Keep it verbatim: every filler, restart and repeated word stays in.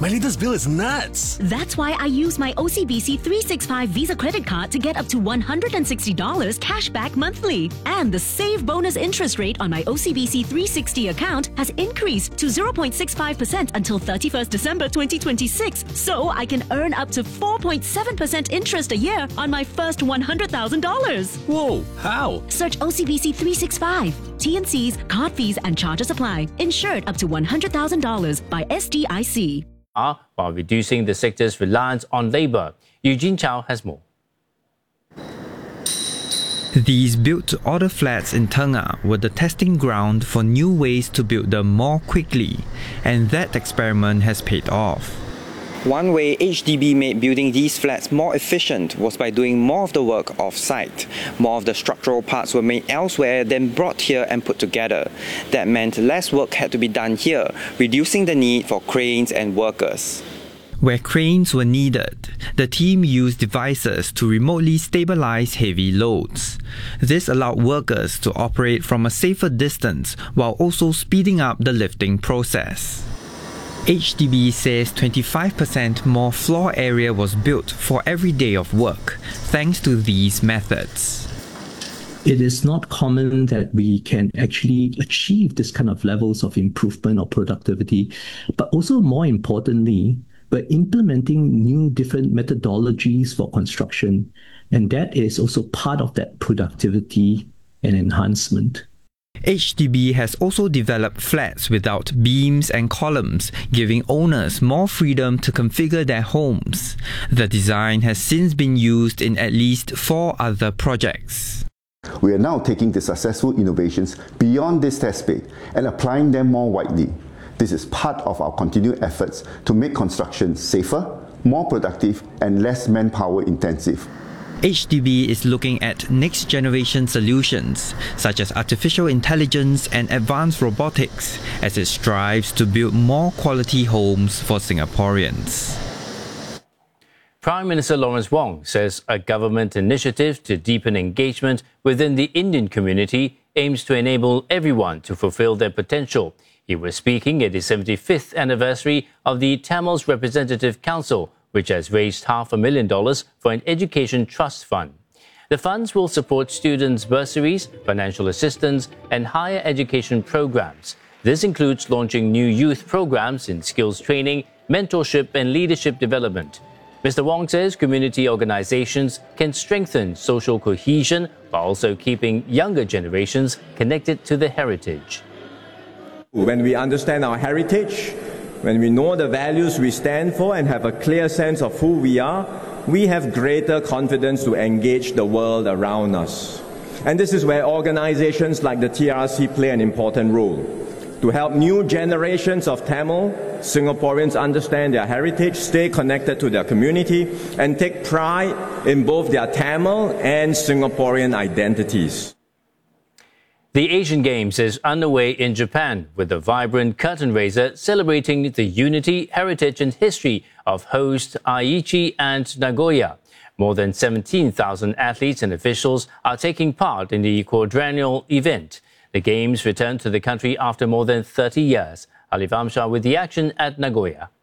My latest bill is nuts. That's why I use my O C B C three sixty-five Visa credit card to get up to one hundred sixty dollars cash back monthly. And the Save Bonus interest rate on my O C B C three sixty account has increased to zero point six five percent until thirty-first December twenty twenty-six. So I can earn up to four point seven percent interest a year on my first one hundred thousand dollars. Whoa, how? Search O C B C three sixty-five. T and C's, card fees and charges apply. Insured up to one hundred thousand dollars by S D I C. While reducing the sector's reliance on labour. Eugene Chow has more. These built-to-order flats in Teng A were the testing ground for new ways to build them more quickly, and that experiment has paid off. One way H D B made building these flats more efficient was by doing more of the work off-site. More of the structural parts were made elsewhere, then brought here and put together. That meant less work had to be done here, reducing the need for cranes and workers. Where cranes were needed, the team used devices to remotely stabilize heavy loads. This allowed workers to operate from a safer distance while also speeding up the lifting process. H D B says twenty-five percent more floor area was built for every day of work, thanks to these methods. It is not common that we can actually achieve this kind of levels of improvement or productivity, but also more importantly, we're implementing new different methodologies for construction, and that is also part of that productivity and enhancement. H D B has also developed flats without beams and columns, giving owners more freedom to configure their homes. The design has since been used in at least four other projects. We are now taking the successful innovations beyond this test bed and applying them more widely. This is part of our continued efforts to make construction safer, more productive, and less manpower intensive. H D B is looking at next-generation solutions, such as artificial intelligence and advanced robotics, as it strives to build more quality homes for Singaporeans. Prime Minister Lawrence Wong says a government initiative to deepen engagement within the Indian community aims to enable everyone to fulfill their potential. He was speaking at the seventy-fifth anniversary of the Tamils Representative Council, which has raised half a million dollars for an education trust fund. The funds will support students' bursaries, financial assistance, and higher education programs. This includes launching new youth programs in skills training, mentorship, and leadership development. Mister Wong says community organizations can strengthen social cohesion while also keeping younger generations connected to their heritage. When we understand our heritage, when we know the values we stand for and have a clear sense of who we are, we have greater confidence to engage the world around us. And this is where organizations like the T R C play an important role, to help new generations of Tamil Singaporeans understand their heritage, stay connected to their community, and take pride in both their Tamil and Singaporean identities. The Asian Games is underway in Japan with a vibrant curtain raiser celebrating the unity, heritage and history of host Aichi and Nagoya. More than seventeen thousand athletes and officials are taking part in the quadrennial event. The Games returned to the country after more than thirty years. Alif Amshar with the action at Nagoya.